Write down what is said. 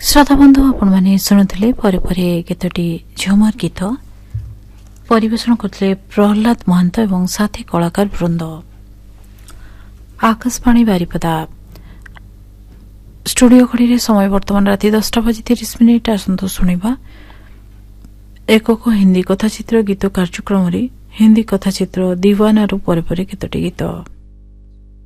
श्रोता बंधु आपण मैंने शुणुले केतोटी झुमर गीत परिवेषण करते प्रहलाद महंत एवं साथी कलाकार वृंद। आकाशवाणी बारिपदा स्टूडियो घड़ी समय वर्तमान राति 10:30 आसतु शुणा एकक हिंदी कथाचित्र गीत कार्यक्रम हिंदी कथाचित्र दीवाना केतोटी गीत।